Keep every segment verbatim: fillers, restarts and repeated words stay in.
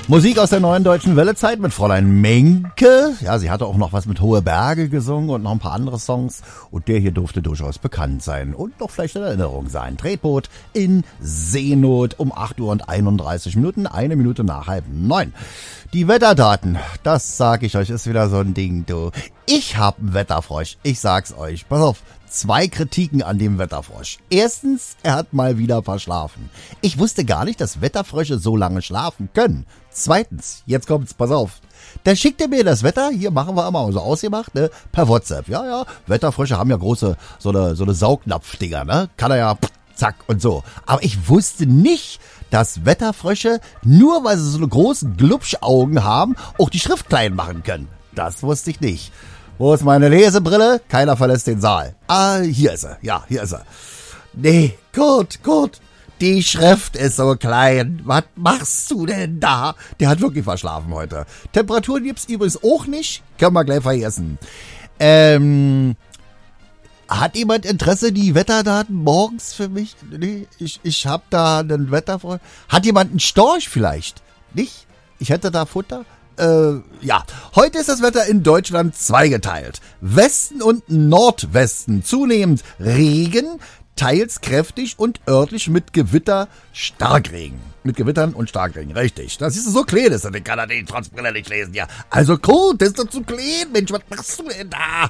Musik aus der neuen deutschen Wellezeit mit Fräulein Menke. Ja, sie hatte auch noch was mit Hohe Berge gesungen und noch ein paar andere Songs. Und der hier durfte durchaus bekannt sein und noch vielleicht in Erinnerung sein. Tretboot in Seenot um acht Uhr und einunddreißig Minuten, eine Minute nach halb neun. Die Wetterdaten, das sag ich euch, ist wieder so ein Ding, du. Ich hab einen Wetterfrosch, ich sag's euch. Pass auf. Zwei Kritiken an dem Wetterfrosch. Erstens, er hat mal wieder verschlafen. Ich wusste gar nicht, dass Wetterfrösche so lange schlafen können. Zweitens, jetzt kommt's, pass auf. Da schickt er mir das Wetter, hier machen wir immer so ausgemacht, ne, per WhatsApp. Ja, ja, Wetterfrösche haben ja große, so eine, so eine Saugnapfdinger, ne, kann er ja, pff, zack und so. Aber ich wusste nicht, dass Wetterfrösche, nur weil sie so eine großen Glubschaugen haben, auch die Schrift klein machen können. Das wusste ich nicht. Wo ist meine Lesebrille? Keiner verlässt den Saal. Ah, hier ist er. Ja, hier ist er. Nee, gut, gut. Die Schrift ist so klein. Was machst du denn da? Der hat wirklich verschlafen heute. Temperaturen gibt's übrigens auch nicht. Können wir gleich vergessen. Ähm, hat jemand Interesse, die Wetterdaten morgens für mich? Nee, ich, ich hab da einen Wetterfreund. Hat jemand einen Storch vielleicht? Nicht? Ich hätte da Futter? Äh, ja, heute ist das Wetter in Deutschland zweigeteilt. Westen und Nordwesten zunehmend Regen, teils kräftig und örtlich mit Gewitter, Starkregen. Mit Gewittern und Starkregen, richtig. Das ist so klein, ist, den kann er den trotz Brille nicht lesen, ja. Also gut, das ist doch zu klein, Mensch, was machst du denn da?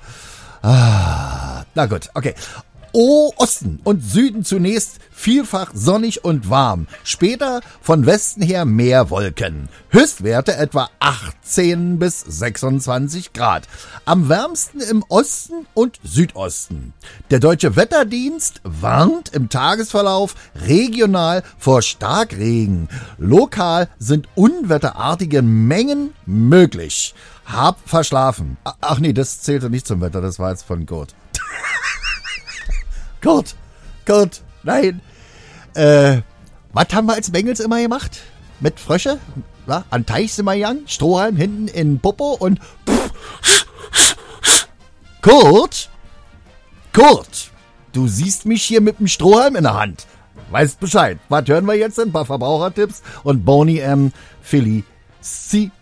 Ah, na gut, okay. O Osten und Süden zunächst vielfach sonnig und warm. Später von Westen her mehr Wolken. Höchstwerte etwa achtzehn bis sechsundzwanzig Grad. Am wärmsten im Osten und Südosten. Der Deutsche Wetterdienst warnt im Tagesverlauf regional vor Starkregen. Lokal sind unwetterartige Mengen möglich. Hab verschlafen. Ach nee, das zählte nicht zum Wetter, das war jetzt von Kurt. Kurt, Kurt, nein. Äh, was haben wir als Bengels immer gemacht? Mit Frösche? Ja, an Teich sind wir gegangen, Strohhalm hinten in Popo und... Kurt? Kurt, du siehst mich hier mit dem Strohhalm in der Hand. Weißt Bescheid. Was hören wir jetzt? Ein paar Verbrauchertipps und Boney M. Philly C.